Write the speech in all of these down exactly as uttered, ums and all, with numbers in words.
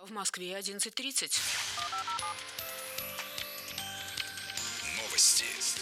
В Москве одиннадцать тридцать. Новости.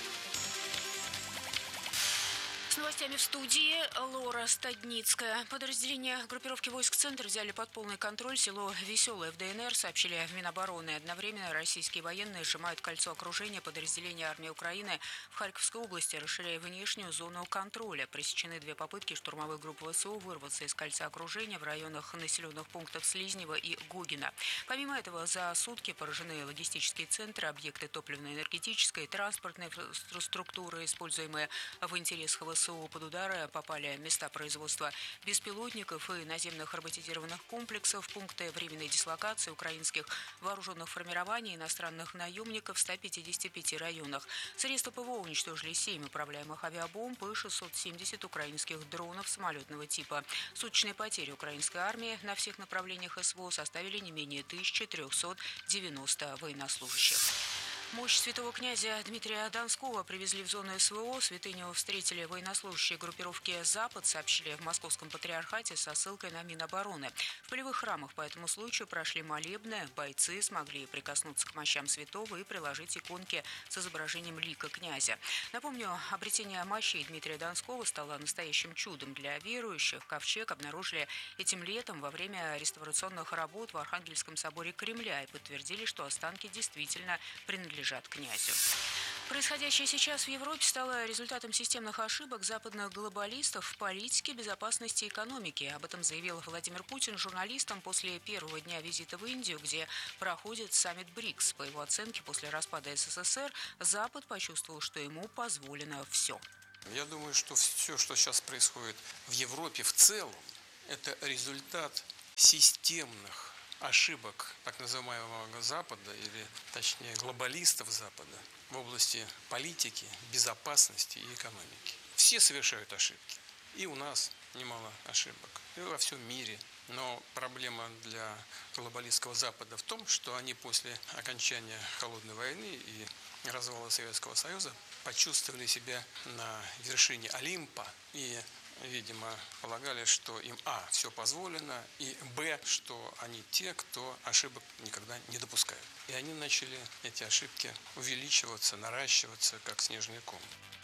С новостями в студии Лора Стадницкая. Подразделения группировки войск «Центр» взяли под полный контроль село Веселое в ДНР, сообщили в Минобороны. Одновременно российские военные сжимают кольцо окружения подразделения армии Украины в Харьковской области, расширяя внешнюю зону контроля. Пресечены две попытки штурмовых групп ВСУ вырваться из кольца окружения в районах населенных пунктов Слизнево и Гогино. Помимо этого, за сутки поражены логистические центры, объекты топливно-энергетической и транспортной инфраструктуры, используемые в интересах ВСУ. Под удары попали места производства беспилотников и наземных роботизированных комплексов, пункты временной дислокации украинских вооруженных формирований, иностранных наемников в ста пятидесяти пяти районах. Средства ПВО уничтожили семь управляемых авиабомб и шестьсот семьдесят украинских дронов самолетного типа. Суточные потери украинской армии на всех направлениях СВО составили не менее тысячи трёхсот девяноста военнослужащих. Мощь святого князя Дмитрия Донского привезли в зону СВО. Святыню встретили военнослужащие группировки «Запад», сообщили в Московском патриархате со ссылкой на Минобороны. В полевых храмах по этому случаю прошли молебны. Бойцы смогли прикоснуться к мощам святого и приложить иконки с изображением лика князя. Напомню, обретение мощей Дмитрия Донского стало настоящим чудом для верующих. Ковчег обнаружили этим летом во время реставрационных работ в Архангельском соборе Кремля и подтвердили, что останки действительно принадлежат князю. Происходящее сейчас в Европе стало результатом системных ошибок западных глобалистов в политике, безопасности и экономике. Об этом заявил Владимир Путин журналистам после первого дня визита в Индию, где проходит саммит БРИКС. По его оценке, после распада СССР Запад почувствовал, что ему позволено все. Я думаю, что все, что сейчас происходит в Европе в целом, это результат системных ошибок так называемого Запада, или точнее глобалистов Запада в области политики, безопасности и экономики. Все совершают ошибки. И у нас немало ошибок, и во всем мире. Но проблема для глобалистского Запада в том, что они после окончания Холодной войны и развала Советского Союза почувствовали себя на вершине Олимпа и, видимо, полагали, что им а. все позволено, и б. что они те, кто ошибок никогда не допускают. И они начали, эти ошибки, увеличиваться, наращиваться, как снежный ком.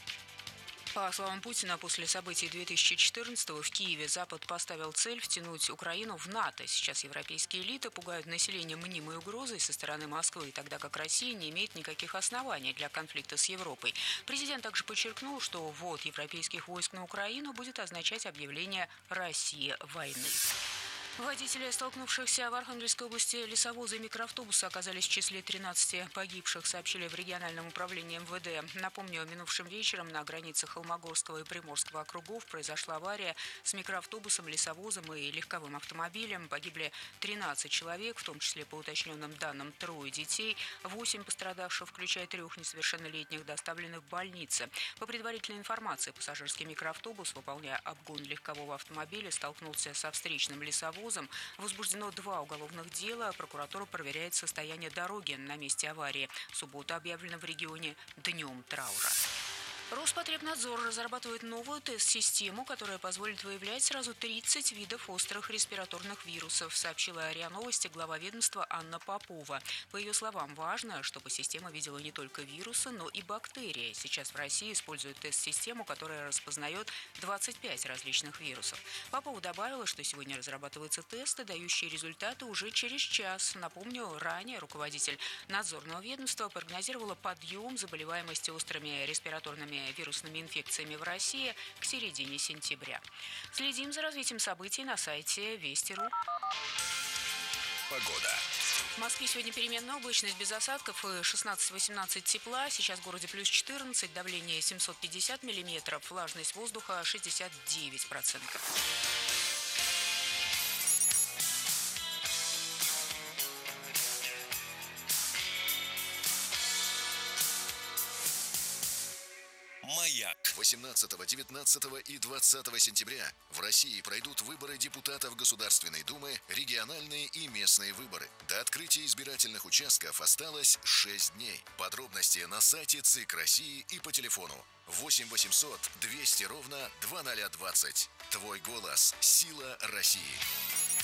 По словам Путина, после событий две тысячи четырнадцатого в Киеве Запад поставил цель втянуть Украину в НАТО. Сейчас европейские элиты пугают население мнимой угрозой со стороны Москвы, тогда как Россия не имеет никаких оснований для конфликта с Европой. Президент также подчеркнул, что ввод европейских войск на Украину будет означать объявление России войны. Водители, столкнувшихся в Архангельской области лесовоза и микроавтобуса, оказались в числе тринадцати погибших, сообщили в региональном управлении эм вэ дэ. Напомню, минувшим вечером на границе Холмогорского и Приморского округов произошла авария с микроавтобусом, лесовозом и легковым автомобилем. Погибли тринадцать человек, в том числе, по уточненным данным, трое детей. восемь пострадавших, включая трех несовершеннолетних, доставлены в больницы. По предварительной информации, пассажирский микроавтобус, выполняя обгон легкового автомобиля, столкнулся со встречным лесовозом. Возбуждено два уголовных дела. Прокуратура проверяет состояние дороги на месте аварии. Суббота объявлена в регионе днем траура. Роспотребнадзор разрабатывает новую тест-систему, которая позволит выявлять сразу тридцать видов острых респираторных вирусов, сообщила РИА Новости глава ведомства Анна Попова. По ее словам, важно, чтобы система видела не только вирусы, но и бактерии. Сейчас в России используют тест-систему, которая распознает двадцать пять различных вирусов. Попова добавила, что сегодня разрабатываются тесты, дающие результаты уже через час. Напомню, ранее руководитель надзорного ведомства прогнозировала подъем заболеваемости острыми респираторными вирусными инфекциями в России к середине сентября. Следим за развитием событий на сайте Вести точка ру. Погода. В Москве сегодня переменная облачность без осадков и шестнадцать-восемнадцать тепла. Сейчас в городе плюс четырнадцать, давление семьсот пятьдесят миллиметров, влажность воздуха шестьдесят девять процентов. Маяк. восемнадцатого, девятнадцатого и двадцатого сентября в России пройдут выборы депутатов Государственной Думы, региональные и местные выборы. До открытия избирательных участков осталось шесть дней. Подробности на сайте ЦИК России и по телефону восемь восемьсот двести ровно двадцать ноль двадцать. Твой голос – сила России.